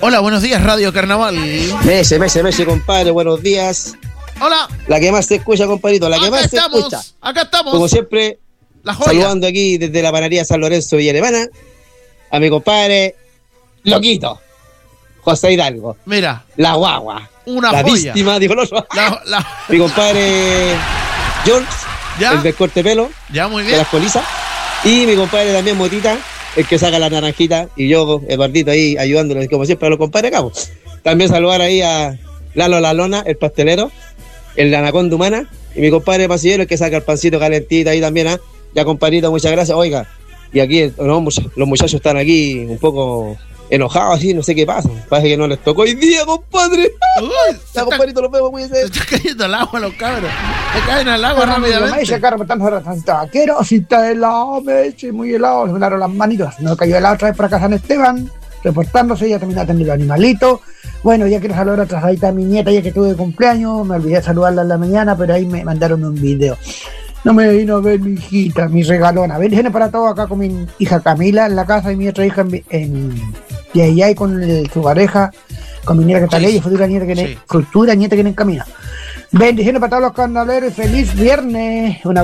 Hola, buenos días, Radio Carnaval. Mese, compadre, buenos días. Hola. La que más se escucha, compadrito, la que más se escucha. Acá estamos. Como siempre, la joya. Saludando aquí desde la panadería San Lorenzo Villa Alemana a mi compadre Loquito, José Hidalgo. Mira. La guagua. Una la joya. víctima, dijo el otro. Mi compadre Jones, ¿ya? El del corte pelo. Ya, muy bien. De las colizas. Y mi compadre también Motita, el que saca la naranjita. Y yo, Eduardito, ahí ayudándole, como siempre, a los compadres acá. También saludar ahí a Lalo La Lona, el pastelero, el anaconda humana. Y mi compadre Pasillero, el que saca el pancito calentito ahí también. Ya, compadrito, muchas gracias. Oiga, y aquí los muchachos están aquí un poco enojados así, no sé qué pasa. Parece que no les tocó hoy día, compadre. Ya, compadrito, los vemos, muy bien. Se está cayendo el agua los cabros. Se caen al agua rápidamente. Me dice Carlos, está quiero, si está helado, me eche muy helado, se me lavaron las manitos. No cayó helado otra vez por acá San Esteban, reportándose, ya terminó atendiendo el animalito. Bueno, ya quiero saludar otra vez a mi nieta, ya que tuve cumpleaños, me olvidé de saludarla en la mañana, pero ahí me mandaron un video. No me vino a ver mi hijita, mi regalona. Bendiciones para todos acá con mi hija Camila en la casa y mi otra hija en Yayay con su pareja, con mi nieta que está ley y futura nieta que viene en camino. Bendiciones para todos los carnavaleros y feliz viernes. Una